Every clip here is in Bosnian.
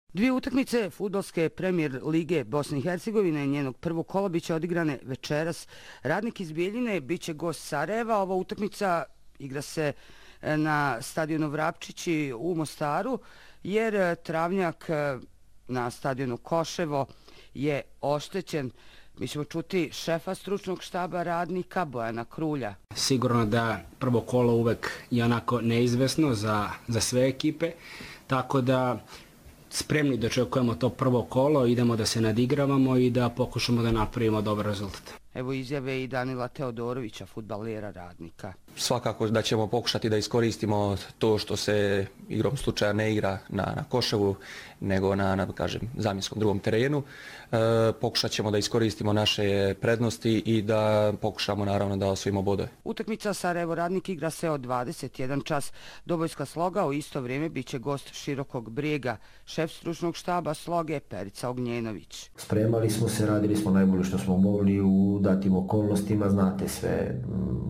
Dvije utakmice fudbalske premijer lige Bosne i Hercegovine njenog prvog kola biće odigrane večeras. Radnik iz Bijeljine biće gost Sarajeva. Ova utakmica igra se na stadionu Vrapčići u Mostaru, jer travnjak na stadionu Koševo je oštećen. Mi ćemo čuti šefa stručnog štaba Radnika Bojana Krulja. Sigurno da prvo kolo uvek je onako neizvesno za sve ekipe, tako da spremni dočekujemo to prvo kolo, idemo da se nadigravamo i da pokušamo da napravimo dobar rezultat. Evo izjave i Danila Teodorovića, fudbalera Radnika. Svakako da ćemo pokušati da iskoristimo to što se igrom slučaja ne igra na Koševu, nego na zamjenskom drugom terenu. Pokušat ćemo da iskoristimo naše prednosti i da pokušamo naravno da osvojimo bodove. Utakmica Sarajevo Radnik igra se od 21 čas. Dobojska Sloga u isto vrijeme biće gost Širokog Brijega. Šef stručnog štaba Sloge Perica Ognjenović. Spremali smo se, radili smo najbolje što smo mogli u datim okolnostima, znate sve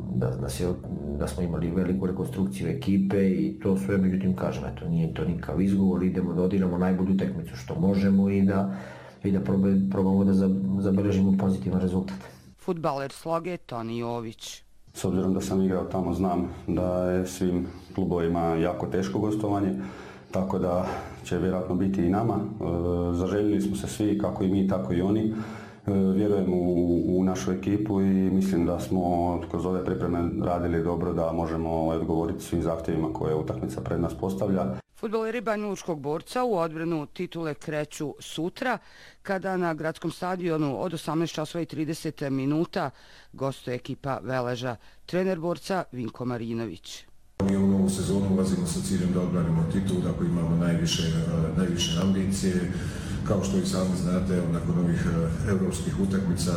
da smo imali veliku rekonstrukciju ekipe i to sve, međutim kažem, eto, nije to nikav izgovor, idemo da odigramo najbolju utakmicu što možemo i da probamo da zabeležimo pozitivan rezultat. Fudbaler Sloge Toni Jović. S obzirom da sam igrao tamo, znam da je svim klubovima jako teško gostovanje, tako da će vjerojatno biti i nama. Zaželjeli smo se svi, kako i mi, tako i oni. Vjerujem u našu ekipu i mislim da smo kroz ove pripreme radili dobro, da možemo odgovoriti svim zahtjevima koje utakmica pred nas postavlja. Fudbaleri Banjalučkog Borca u odbranu titule kreću sutra, kada na gradskom stadionu od 18:30 minuta gostuje ekipa Veleža. Trener Borca Vinko Marinović. Mi u novu sezonu ulazimo sa ciljem da odbranimo titul, dakle imamo najviše ambicije. Kao što i sami znate, nakon ovih evropskih utakmica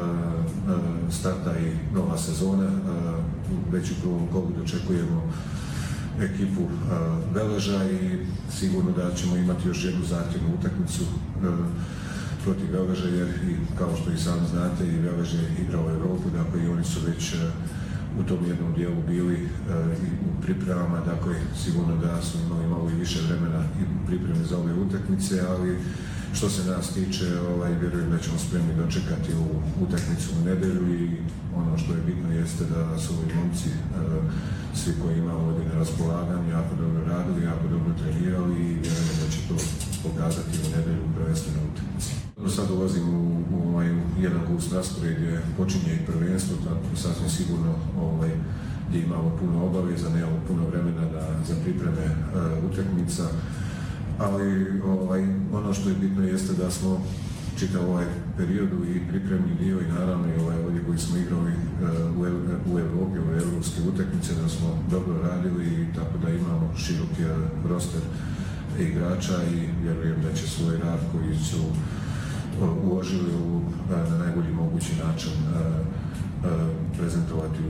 starta i nova sezona. Već u prvom kolu dočekujemo ekipu Veleža i sigurno da ćemo imati još jednu zahtjevnu utakmicu protiv Veleža, jer kao što i sami znate, i Velež je igrao u Evropu, dakle i oni su već u tom jednom dijelu bili i u pripremama, dakle sigurno da su imali malo i više vremena i pripreme za ove utakmice, ali što se nas tiče, vjerujem da ćemo spremni dočekati u utakmicu u nedjelju i ono što je bitno jeste da su ovi momci, svi koji imamo ovdje na raspolaganju, jako dobro radili, jako dobro trenirali i vjerujem da će to pokazati u nedjelju u prvenstvenoj utakmici. Sad ulazim u jedan kurs raspored gdje počinje i prvenstvo, tako sasvim sigurno gdje imamo puno obaveza, nemamo puno vremena za pripreme utakmica, ali ono što je bitno jeste da smo čitav ovaj periodu i pripremni dio i naravno i ovdje koji smo igrali u Evropi, ove evropske utakmice, da smo dobro radili i tako da imamo široki roster igrača i vjerujem da će svoj rad koji su uložili na najbolji mogući način prezentovati